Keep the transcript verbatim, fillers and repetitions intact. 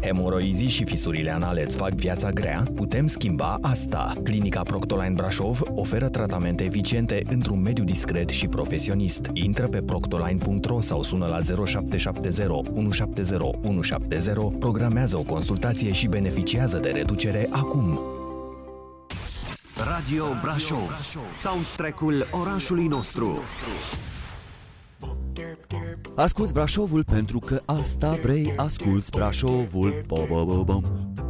Hemoroizii și fisurile anale îți fac viața grea? Putem schimba asta. Clinica Proctoline Brașov oferă tratamente eficiente într-un mediu discret și profesionist. Intră pe proctoline punct ro sau sună la zero șapte șapte zero unu șapte zero unu șapte zero, programează o consultație și beneficiază de reducere acum. Radio Brașov, soundtrack-ul orașului nostru. Asculți Brașovul pentru că asta vrei, asculți Brașovul. Bo, bo, bo, bo.